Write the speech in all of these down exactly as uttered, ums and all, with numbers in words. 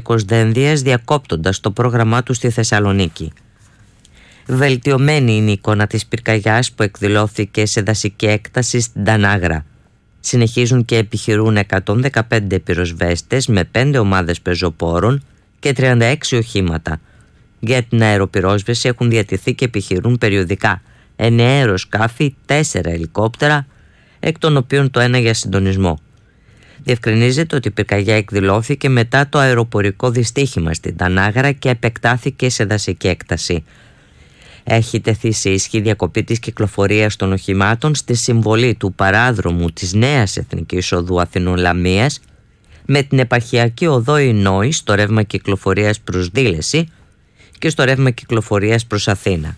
Κυριάκος Δένδιας διακόπτοντας το πρόγραμμά του στη Θεσσαλονίκη. Βελτιωμένη είναι η εικόνα της πυρκαγιάς που εκδηλώθηκε σε δασική έκταση στην Τανάγρα. Συνεχίζουν και επιχειρούν εκατόν δεκαπέντε πυροσβέστες με πέντε ομάδες πεζοπόρων και τριάντα έξι οχήματα. Για την αεροπυρόσβεση έχουν διατηθεί και επιχειρούν περιοδικά εννέα αεροσκάφη, τέσσερα ελικόπτερα, εκ των οποίων το ένα για συντονισμό. Διευκρινίζεται ότι η πυρκαγιά εκδηλώθηκε μετά το αεροπορικό δυστύχημα στην Τανάγρα και επεκτάθηκε σε δασική έκταση. Έχει τεθεί σε ισχύ διακοπή της κυκλοφορίας των οχημάτων στη συμβολή του παράδρομου της νέας Εθνικής Οδού Αθηνών Λαμίας με την επαρχιακή οδό Ινόη στο ρεύμα κυκλοφορίας προς Δήλεση και στο ρεύμα κυκλοφορίας προς Αθήνα.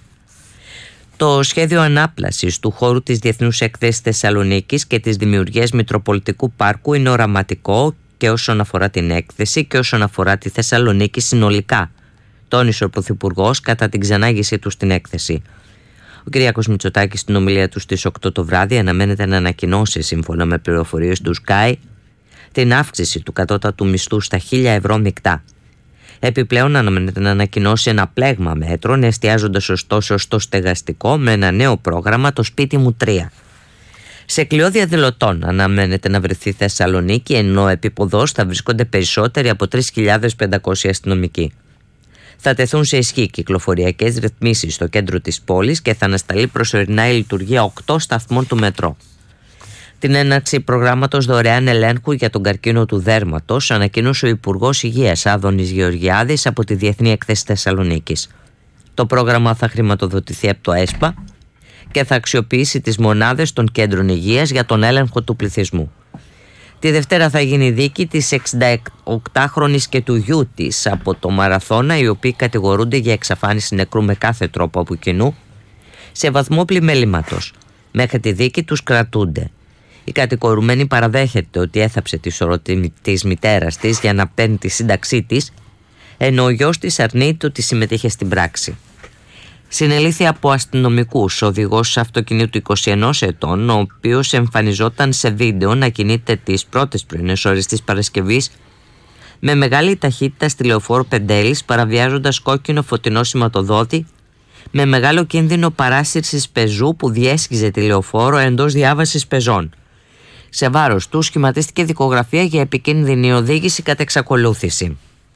Το σχέδιο ανάπλασης του χώρου της Διεθνούς Έκθεσης Θεσσαλονίκης και της δημιουργίας Μητροπολιτικού Πάρκου είναι οραματικό και όσον αφορά την έκθεση και όσον αφορά τη Θεσσαλονίκη συνολικά, τόνισε ο Πρωθυπουργός κατά την ξανάγησή του στην έκθεση. Ο Κυριάκος Μητσοτάκης στην ομιλία του στις οκτώ το βράδυ αναμένεται να ανακοινώσει, σύμφωνα με πληροφορίες του Sky, την αύξηση του κατώτατου μισθού στα χίλια ευρώ μεικτά. Επιπλέον αναμένεται να ανακοινώσει ένα πλέγμα μέτρων, εστιάζοντας ωστόσο στο στεγαστικό με ένα νέο πρόγραμμα, το Σπίτι μου τρία. Σε κλειό διαδηλωτών αναμένεται να βρεθεί Θεσσαλονίκη, ενώ επίποδος θα βρίσκονται περισσότεροι από τρεις χιλιάδες πεντακόσιοι αστυνομικοί. Θα τεθούν σε ισχύ κυκλοφοριακές ρυθμίσεις στο κέντρο της πόλης και θα ανασταλεί προσωρινά η λειτουργία οκτώ σταθμών του μετρό. Την έναρξη προγράμματος δωρεάν ελέγχου για τον καρκίνο του δέρματος ανακοίνωσε ο Υπουργός Υγείας Άδωνης Γεωργιάδης από τη Διεθνή Έκθεση Θεσσαλονίκης. Το πρόγραμμα θα χρηματοδοτηθεί από το ΕΣΠΑ και θα αξιοποιήσει τις μονάδες των κέντρων υγείας για τον έλεγχο του πληθυσμού. Τη Δευτέρα θα γίνει δίκη της εξηνταοκτάχρονης και του γιού της από το Μαραθώνα, οι οποίοι κατηγορούνται για εξαφάνιση νεκρού με κάθε τρόπο από κοινού σε βαθμό πλημελήματος. Μέχρι τη δίκη τους κρατούνται. Η κατηγορουμένη παραδέχεται ότι έθαψε τη σωροτή της μητέρας της για να παίρνει τη σύνταξή της, ενώ ο γιος της αρνείται ότι συμμετείχε στην πράξη. Συνελήφθη από αστυνομικούς ο οδηγός αυτοκινήτου είκοσι ενός ετών, ο οποίος εμφανιζόταν σε βίντεο να κινείται τις πρώτες πρωινές ώρες της Παρασκευής με μεγάλη ταχύτητα στη λεωφόρο Πεντέλης, παραβιάζοντας κόκκινο φωτεινό σηματοδότη με μεγάλο κίνδυνο παράσυρσης πεζού που διέσχιζε τη λεωφόρο εντός διάβασης πεζών. Σε βάρος του σχηματίστηκε δικογραφία για επικίνδυνη οδήγηση κατά εξακολούθηση.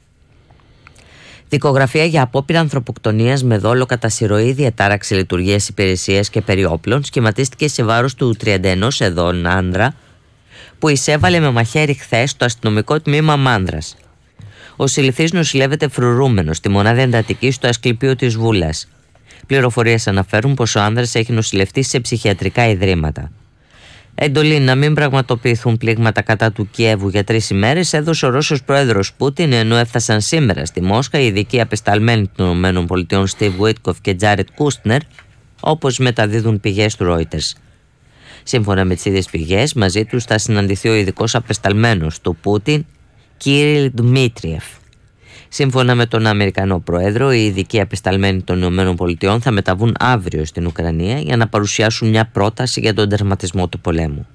Δικογραφία για απόπειρα ανθρωποκτονίας με δόλο κατά συρροή, διατάραξη λειτουργίας υπηρεσίας και περιόπλων σχηματίστηκε σε βάρος του τριάντα ενός εδών άνδρα που εισέβαλε με μαχαίρι χθες στο αστυνομικό τμήμα Μάνδρας. Ο συλληφθής νοσηλεύεται φρουρούμενος στη μονάδα εντατικής στο Ασκληπείο της Βούλας. Πληροφορίες αναφέρουν πως ο άνδρας έχει νοσηλευτεί σε ψυχιατρικά ιδρύματα. Εντολή να μην πραγματοποιηθούν πλήγματα κατά του Κιέβου για τρεις ημέρες έδωσε ο Ρώσος πρόεδρος Πούτιν, ενώ έφτασαν σήμερα στη Μόσχα οι ειδικοί απεσταλμένοι των ΗΠΑ Στιβ Βίτκοφ και Τζάρετ Κούστνερ, όπως μεταδίδουν πηγές του Reuters. Σύμφωνα με τις ίδιες πηγές, μαζί τους θα συναντηθεί ο ειδικός απεσταλμένος του Πούτιν, Κύριλ Ντμίτριεφ. Σύμφωνα με τον Αμερικανό Πρόεδρο, οι ειδικοί απεσταλμένοι των ΗΠΑ θα μεταβούν αύριο στην Ουκρανία για να παρουσιάσουν μια πρόταση για τον τερματισμό του πολέμου.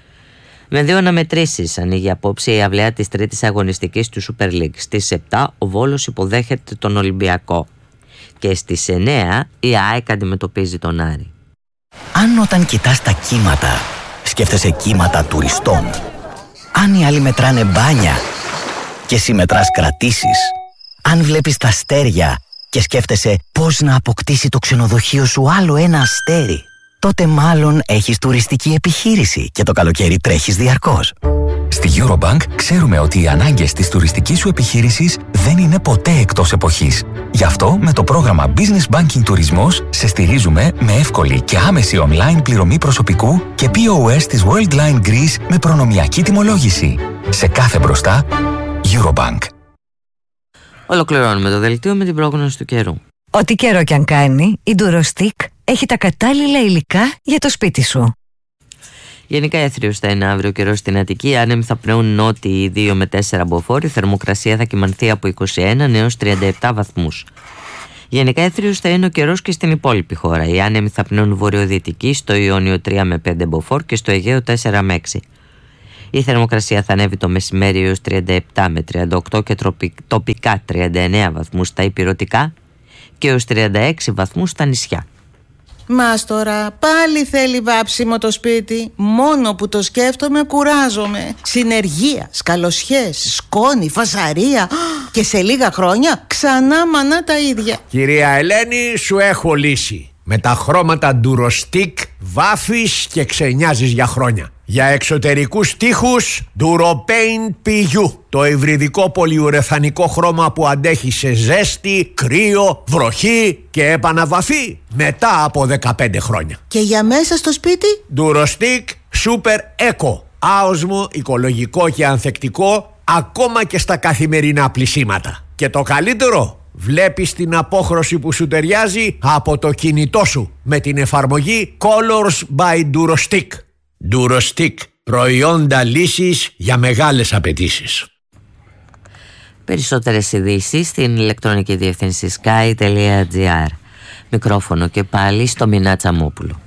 Με δύο αναμετρήσεις ανοίγει απόψε η αυλαία της τρίτης αγωνιστικής του Super League. Στις επτά ο Βόλος υποδέχεται τον Ολυμπιακό και στις εννέα η ΑΕΚ αντιμετωπίζει τον Άρη. Αν όταν κοιτάς τα κύματα σκέφτεσαι κύματα τουριστών, αν οι άλλοι μετράνε μπάνια και εσύ μετράς κρατήσεις, αν βλέπεις τα αστέρια και σκέφτεσαι πώς να αποκτήσει το ξενοδοχείο σου άλλο ένα αστέρι, τότε μάλλον έχεις τουριστική επιχείρηση και το καλοκαίρι τρέχεις διαρκώς. Στη Eurobank ξέρουμε ότι οι ανάγκες της τουριστικής σου επιχείρησης δεν είναι ποτέ εκτός εποχής. Γι' αυτό με το πρόγραμμα Business Banking Τουρισμός σε στηρίζουμε με εύκολη και άμεση online πληρωμή προσωπικού και πι ο ες της Worldline Greece με προνομιακή τιμολόγηση. Σε κάθε μπροστά, Eurobank. Ολοκληρώνουμε το δελτίο με την πρόγνωση του καιρού. Ό,τι καιρό κι αν κάνει, η Durostick έχει τα κατάλληλα υλικά για το σπίτι σου. Γενικά έθριος θα είναι αύριο καιρός στην Αττική. Άνεμοι θα πνέουν νότιοι δύο με τέσσερα μποφόρ. Η θερμοκρασία θα κυμανθεί από είκοσι ένα έως τριάντα επτά βαθμούς. Γενικά έθριος θα είναι ο καιρός και στην υπόλοιπη χώρα. Οι άνεμοι θα πνέουν βορειοδυτικοί, στο Ιόνιο τρία με πέντε μποφόρ και στο Αιγαίο τέσσερα με έξι. Η θερμοκρασία θα ανέβει το μεσημέρι έως τριάντα επτά με τριάντα οκτώ και τοπικά τριάντα εννέα βαθμούς στα ηπειρωτικά και έως τριάντα έξι βαθμούς στα νησιά. Μάστορα, πάλι θέλει βάψιμο το σπίτι. Μόνο που το σκέφτομαι κουράζομαι. Συνεργεία, σκαλοσιές, σκόνη, φασαρία. Και σε λίγα χρόνια ξανά μανά τα ίδια. Κυρία Ελένη, σου έχω λύση. Με τα χρώματα Durostick βάφεις και ξενιάζεις για χρόνια. Για εξωτερικούς τοίχους Duropaint πι γιου, το υβριδικό πολυουρεθανικό χρώμα που αντέχει σε ζέστη, κρύο, βροχή και επαναβαφή μετά από δεκαπέντε χρόνια. Και για μέσα στο σπίτι Durostick Super Eco, άοσμο, οικολογικό και ανθεκτικό ακόμα και στα καθημερινά πλυσίματα. Και το καλύτερο, βλέπεις την απόχρωση που σου ταιριάζει από το κινητό σου με την εφαρμογή Colors by Durostick. Durostick, προϊόντα λύσης για μεγάλες απαιτήσεις. Περισσότερες ειδήσεις στην ηλεκτρονική διεύθυνση sky τελεία gr. Μικρόφωνο και πάλι στο Μινά Τσαμόπουλο.